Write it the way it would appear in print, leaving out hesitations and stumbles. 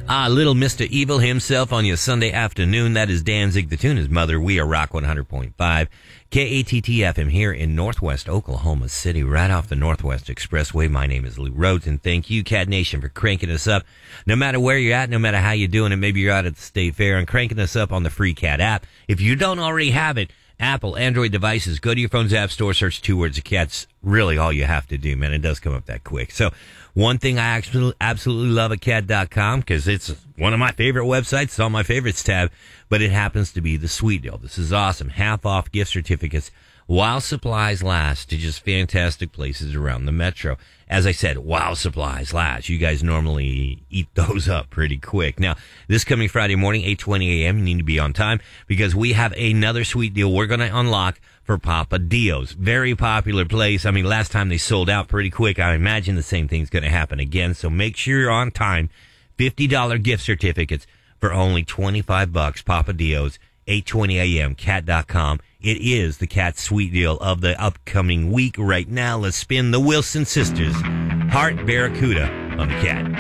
Little Mr. Evil himself on your Sunday afternoon. That is Danzig. The tune is Mother. We are Rock 100.5. KATT-FM here in Northwest Oklahoma City, right off the Northwest Expressway. My name is Lou Rhodes, and thank you, Cat Nation, for cranking us up. No matter where you're at, no matter how you're doing it, maybe you're out at the State Fair and cranking us up on the free Cat app. If you don't already have it, Apple, Android devices, go to your phone's app store, search 2 words of Cat's really all you have to do, man. It does come up that quick. So one thing I absolutely love at cat.com, because it's one of my favorite websites. It's on my favorites tab, but it happens to be the sweet deal. This is awesome. Half off gift certificates while supplies last to just fantastic places around the metro. As I said, while supplies last. You guys normally eat those up pretty quick. Now, this coming Friday morning, 8:20 a.m., you need to be on time because we have another sweet deal we're going to unlock for Papa Dio's. Very popular place. I mean, last time they sold out pretty quick. I imagine the same thing's going to happen again. So make sure you're on time. $50 gift certificates for only $25. Papa Dio's, 8:20 a.m., cat.com. It is the Cat Sweet Deal of the upcoming week. Right now, let's spin the Wilson Sisters Heart Barracuda on the Cat.